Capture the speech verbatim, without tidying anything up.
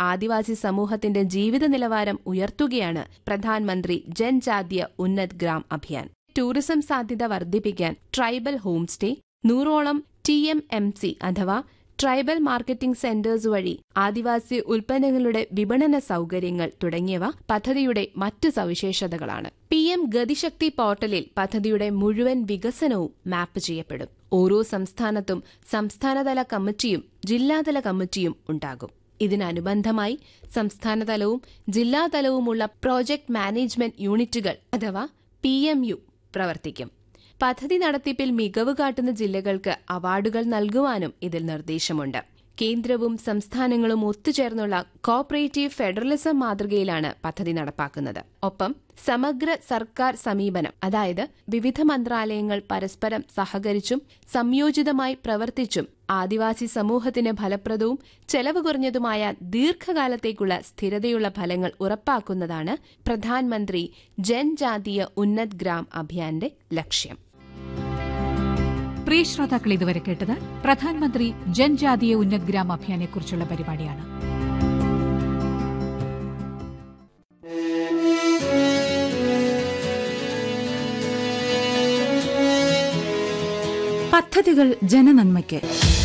ആദിവാസി സമൂഹത്തിന്റെ ജീവിത നിലവാരം ഉയർത്തുകയാണ് പ്രധാനമന്ത്രി ജൻജാതീയ ഉന്നത് ഗ്രാം അഭിയാൻ. ടൂറിസം സാധ്യത വർദ്ധിപ്പിക്കാൻ ട്രൈബൽ ഹോം സ്റ്റേ, നൂറോളം ടി എം എം സി അഥവാ ട്രൈബൽ മാർക്കറ്റിംഗ് സെന്റേഴ്സ് വഴി ആദിവാസി ഉൽപ്പന്നങ്ങളുടെ വിപണന സൌകര്യങ്ങൾ തുടങ്ങിയവ പദ്ധതിയുടെ മറ്റു സവിശേഷതകളാണ്. പി എം ഗതിശക്തി പോർട്ടലിൽ പദ്ധതിയുടെ മുഴുവൻ വികസനവും മാപ്പ് ചെയ്യപ്പെടും. ഓരോ സംസ്ഥാനത്തും സംസ്ഥാനതല കമ്മിറ്റിയും ജില്ലാതല കമ്മിറ്റിയും ഉണ്ടാകും. ഇതിനനുബന്ധമായി സംസ്ഥാനതലവും ജില്ലാതലവുമുള്ള പ്രോജക്ട് മാനേജ്മെന്റ് യൂണിറ്റുകൾ അഥവാ പി എം യു പ്രവർത്തിക്കും. പദ്ധതി നടത്തിപ്പിൽ മികവ് കാട്ടുന്ന ജില്ലകൾക്ക് അവാർഡുകൾ നൽകുവാനും ഇതിൽ നിർദ്ദേശമുണ്ട്. കേന്ദ്രവും സംസ്ഥാനങ്ങളും ഒത്തുചേർന്നുള്ള കോഓപ്പറേറ്റീവ് ഫെഡറലിസം മാതൃകയിലാണ് പദ്ധതി നടപ്പാക്കുന്നത്. ഒപ്പം സമഗ്ര സർക്കാർ സമീപനം, അതായത് വിവിധ മന്ത്രാലയങ്ങൾ പരസ്പരം സഹകരിച്ചും സംയോജിതമായി പ്രവർത്തിച്ചും ആദിവാസി സമൂഹത്തിന് ഫലപ്രദവും ചെലവ് കുറഞ്ഞതുമായ ദീർഘകാലത്തേക്കുള്ള സ്ഥിരതയുള്ള ഫലങ്ങൾ ഉറപ്പാക്കുന്നതാണ് പ്രധാനമന്ത്രി ജൻജാതീയ ഉന്നത് ഗ്രാം അഭിയാന്റെ ലക്ഷ്യം. പ്രിയ ശ്രോതാക്കൾ, ഇതുവരെ കേട്ടത് പ്രധാനമന്ത്രി ജൻജാതീയ ഉന്നത് ഗ്രാം അഭിയാനെക്കുറിച്ചുള്ള പരിപാടിയാണ്. പദ്ധതികൾ ജനനന്മയ്ക്ക്.